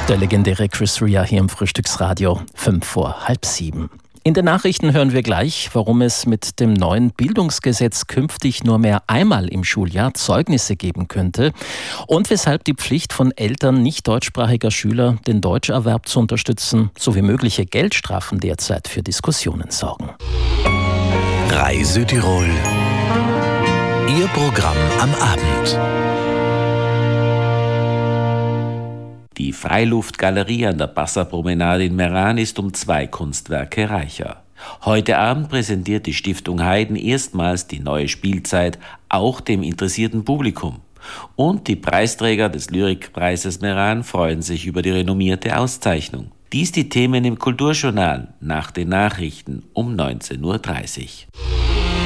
Der legendäre Chris Rea hier im Frühstücksradio, 6:55. In den Nachrichten hören wir gleich, warum es mit dem neuen Bildungsgesetz künftig nur mehr einmal im Schuljahr Zeugnisse geben könnte und weshalb die Pflicht von Eltern nicht deutschsprachiger Schüler, den Deutscherwerb zu unterstützen, sowie mögliche Geldstrafen derzeit für Diskussionen sorgen. Rai Südtirol. Ihr Programm am Abend. Die Freiluftgalerie an der Passerpromenade in Meran ist um 2 Kunstwerke reicher. Heute Abend präsentiert die Stiftung Haydn erstmals die neue Spielzeit auch dem interessierten Publikum. Und die Preisträger des Lyrikpreises Meran freuen sich über die renommierte Auszeichnung. Dies die Themen im Kulturjournal nach den Nachrichten um 19:30 Uhr.